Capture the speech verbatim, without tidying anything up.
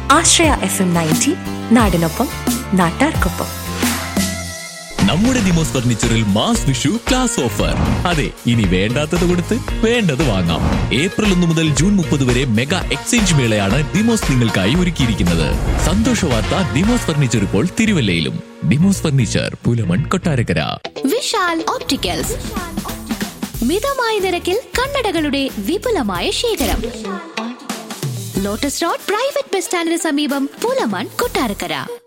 ആശ്രയ F M ninety, നാടിനൊപ്പം നാട്ടാർക്കൊപ്പം. നമ്മുടെ Demos ഫർണിച്ചറിൽ mass Vishu class offer. അതെ, ഇനി വേണ്ടാത്തത് കൊടുത്ത് വേണ്ടത് വാങ്ങാം. ഏപ്രിൽ ഒന്ന് മുതൽ ജൂൺ മുപ്പത് വരെ മെഗാ എക്സ്ചേഞ്ച് മേളയാണ് ഡിമോസ് നിങ്ങൾക്കായി ഒരുക്കിയിരിക്കുന്നത്. സന്തോഷ വാർത്ത, ഡിമോസ് ഫർണിച്ചർ ഇപ്പോൾ തിരുവല്ലയിലും. ഡിമോസ് ഫർണിച്ചർ, പുലമൺ, കൊട്ടാരക്കര. വിശാൽ ഓപ്റ്റിക്കൽസ്, മിതമായ നിരക്കിൽ കണ്ണടകളുടെ വിപുലമായ ശേഖരം. ലോട്ടസ് റോഡ് പ്രൈവറ്റ് ബസ് സ്റ്റാൻഡിന് സമീപം, പുലമൺ, കൊട്ടാരക്കര.